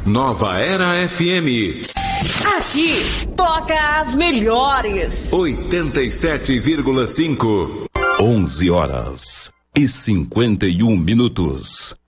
Nova Era FM. Aqui toca as melhores. 87,5. 11h51.